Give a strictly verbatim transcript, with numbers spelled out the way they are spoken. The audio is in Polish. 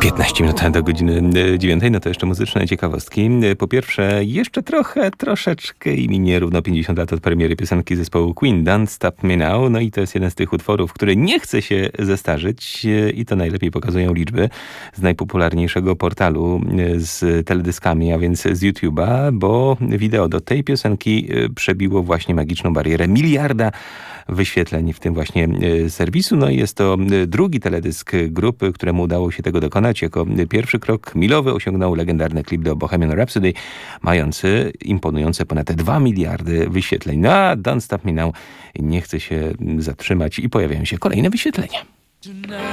piętnaście minut do godziny dziewiątej, no to jeszcze muzyczne ciekawostki. Po pierwsze, jeszcze trochę, troszeczkę i minie równo pięćdziesiąt lat od premiery piosenki zespołu Queen, Don't Stop Me Now. No i to jest jeden z tych utworów, który nie chce się zestarzyć i to najlepiej pokazują liczby z najpopularniejszego portalu z teledyskami, a więc z YouTube'a, bo wideo do tej piosenki przebiło właśnie magiczną barierę miliarda wyświetleń w tym właśnie serwisu. No i jest to drugi teledysk grupy, któremu udało się tego dokonać. Jako pierwszy krok milowy osiągnął legendarny klip do Bohemian Rhapsody, mający imponujące ponad dwa miliardy wyświetleń. No a Don't Stop Me Now nie chce się zatrzymać i pojawiają się kolejne wyświetlenia.